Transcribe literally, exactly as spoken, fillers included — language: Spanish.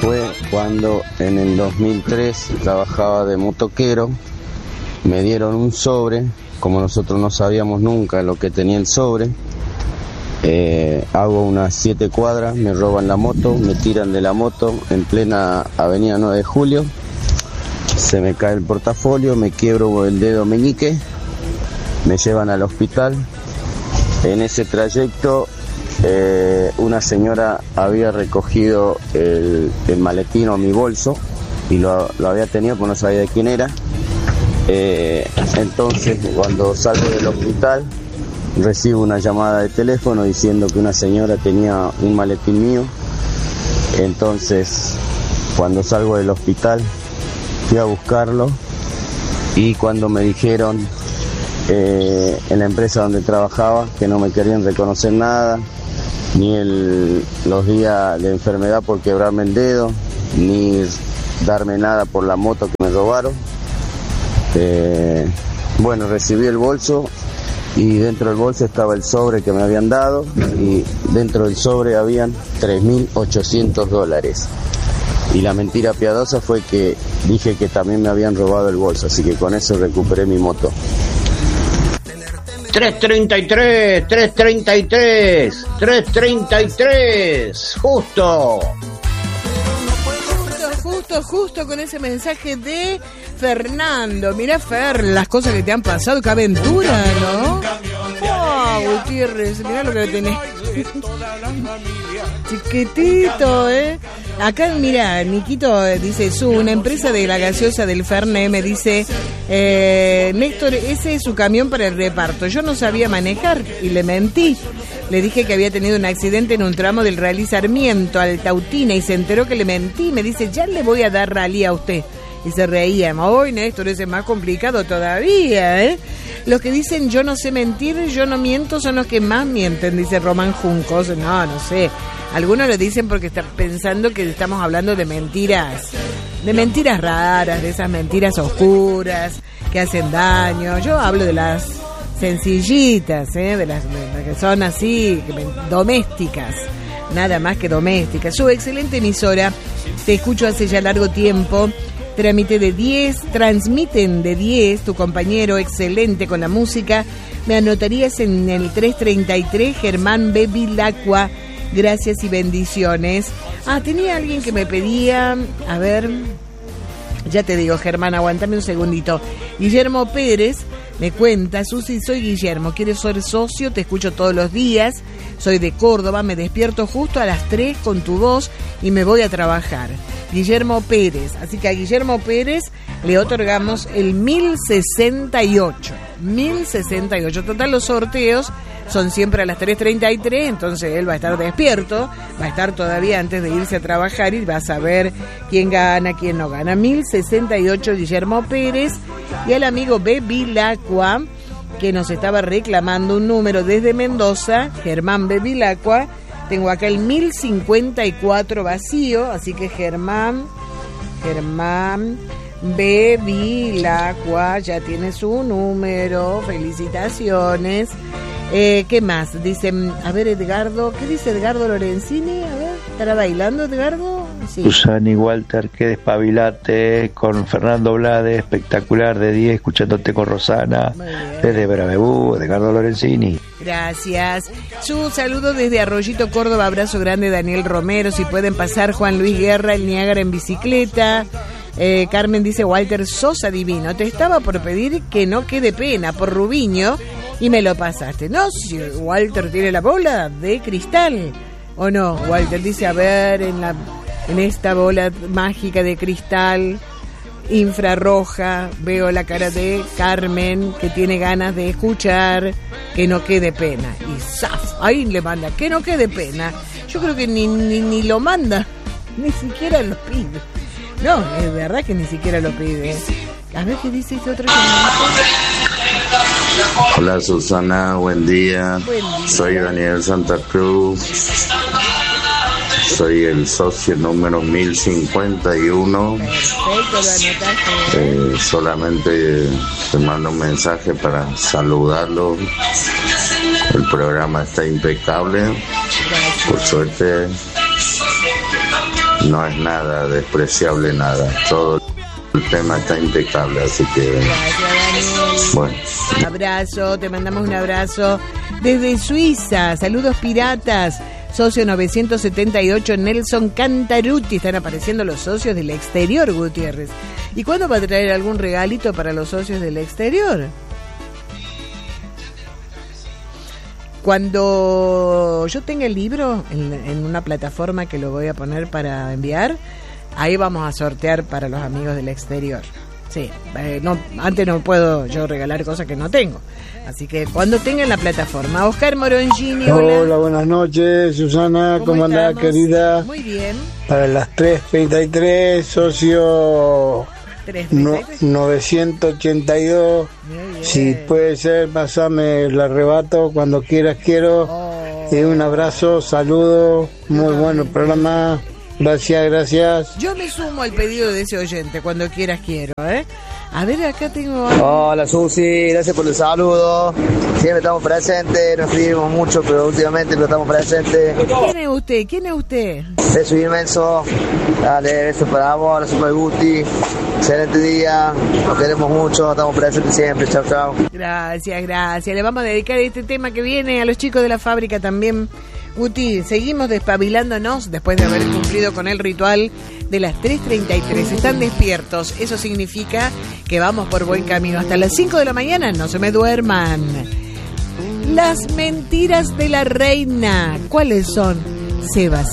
fue cuando en el dos mil tres trabajaba de motoquero. Me dieron un sobre, como nosotros no sabíamos nunca lo que tenía el sobre. Eh, hago unas siete cuadras, me roban la moto, me tiran de la moto en plena avenida nueve de julio. Se me cae el portafolio, me quiebro el dedo meñique, me llevan al hospital. En ese trayecto eh, una señora había recogido el, el maletín o mi bolso y lo, lo había tenido porque no sabía de quién era. Eh, entonces cuando salgo del hospital recibo una llamada de teléfono diciendo que una señora tenía un maletín mío. Entonces cuando salgo del hospital fui a buscarlo y cuando me dijeron eh, en la empresa donde trabajaba que no me querían reconocer nada, ni el, los días de enfermedad por quebrarme el dedo, ni darme nada por la moto que me robaron. Eh, bueno, recibí el bolso y dentro del bolso estaba el sobre que me habían dado y dentro del sobre habían tres mil ochocientos dólares. Y la mentira piadosa fue que dije que también me habían robado el bolso, así que con eso recuperé mi moto. tres treinta y tres, tres treinta y tres, tres treinta y tres, justo. Justo, justo, justo con ese mensaje de Fernando. Mira, Fer, las cosas que te han pasado, qué aventura, ¿no? Oh, Gutiérrez, mira lo que tenés. Chiquitito, ¿eh? Acá, mira, Niquito dice, su, una empresa de la gaseosa del Fernet me dice, eh, Néstor, ese es su camión para el reparto. Yo no sabía manejar y le mentí. Le dije que había tenido un accidente en un tramo del Rally Sarmiento, Altautina, y se enteró que le mentí. Me dice, ya le voy a dar rally a usted. Y se reía. Hoy, Néstor, ese es más complicado todavía, ¿eh? Los que dicen yo no sé mentir, yo no miento, son los que más mienten, dice Román Juncos. No, no sé. Algunos lo dicen porque están pensando que estamos hablando de mentiras, de mentiras raras, de esas mentiras oscuras que hacen daño. Yo hablo de las sencillitas, ¿eh? de, las, de las que son así, domésticas, nada más que domésticas. Su excelente emisora, te escucho hace ya largo tiempo. Trámite de diez, transmiten de diez, tu compañero excelente con la música. Me anotarías en el tres treinta y tres, Germán Bevilacqua. Gracias y bendiciones. Ah, tenía alguien que me pedía, a ver, ya te digo, Germán, aguántame un segundito. Guillermo Pérez me cuenta, Susi, soy Guillermo, ¿quieres ser socio? Te escucho todos los días, soy de Córdoba, me despierto justo a las tres con tu voz y me voy a trabajar. Guillermo Pérez, así que a Guillermo Pérez le otorgamos el mil sesenta y ocho. mil sesenta y ocho. Total, los sorteos son siempre a las tres treinta y tres, entonces él va a estar despierto, va a estar todavía antes de irse a trabajar y va a saber quién gana, quién no gana. mil sesenta y ocho, Guillermo Pérez. Y al amigo Bevilacqua, que nos estaba reclamando un número desde Mendoza, Germán Bevilacqua. Tengo acá el mil cincuenta y cuatro vacío, así que Germán, Germán Bevilacqua ya tiene su número. Felicitaciones. Eh, ¿Qué más? Dicen, a ver, Edgardo, ¿qué dice Edgardo Lorenzini? A ver, ¿estará bailando Edgardo? Sí. Susana Walter, qué despabilate con Fernando Blade, espectacular de diez, escuchándote con Rosana, desde Bravebú, Edgardo Lorenzini. Gracias. Su saludo desde Arroyito, Córdoba, abrazo grande, Daniel Romero, si pueden pasar Juan Luis Guerra, el Niágara en bicicleta. Eh, Carmen dice, Walter, sos adivino, te estaba por pedir que no quede pena por Rubiño y me lo pasaste. No, si Walter tiene la bola de cristal, ¿o no? Walter dice, a ver, en la en esta bola mágica de cristal infrarroja veo la cara de Carmen, que tiene ganas de escuchar que no quede pena. Y ¡zaf! Ahí le manda, que no quede pena. Yo creo que ni, ni, ni lo manda, ni siquiera lo pide. No, es verdad que ni siquiera lo pide. A ver qué dice este otro. Hola Susana, buen día. Buen día. Soy Daniel Santa Cruz. Soy el socio número mil cincuenta y uno. Perfecto, lo anotaste. Eh, solamente te mando un mensaje para saludarlo. El programa está impecable. Gracias. Por suerte no es nada despreciable, nada. Todo el tema está impecable, así que Gracias, bueno. Un abrazo, te mandamos un abrazo desde Suiza. Saludos piratas. Socio novecientos setenta y ocho, Nelson Cantarutti. Están apareciendo los socios del exterior, Gutiérrez. ¿Y cuándo va a traer algún regalito para los socios del exterior? Cuando yo tenga el libro en, en una plataforma que lo voy a poner para enviar, ahí vamos a sortear para los amigos del exterior. Sí, eh, no, antes no puedo yo regalar cosas que no tengo. Así que cuando tengan la plataforma. Oscar Morongini, hola. Hola, buenas noches, Susana, ¿cómo, ¿Cómo andás, querida? Muy bien. Para las tres treinta y tres, socio no, novecientos ochenta y dos. Si puede ser, pasame el arrebato cuando quieras, quiero. Oh. Y un abrazo, saludo, muy no, bueno el programa. Gracias, gracias. Yo me sumo al pedido de ese oyente, cuando quieras quiero, ¿eh? A ver, acá tengo... Hola, Susi, gracias por el saludo. Siempre estamos presentes, no escribimos mucho, pero últimamente no estamos presentes. ¿Quién es usted? ¿Quién es usted? Beso inmenso. Dale, beso para vos, beso para el Guti. Excelente día, nos queremos mucho, estamos presentes siempre. Chao, chao. Gracias, gracias. Le vamos a dedicar este tema que viene a los chicos de la fábrica también. Guti, seguimos despabilándonos después de haber cumplido con el ritual de las tres treinta y tres. Están despiertos, eso significa que vamos por buen camino. Hasta las cinco de la mañana, no se me duerman. Las mentiras de la reina, ¿cuáles son? Sebas.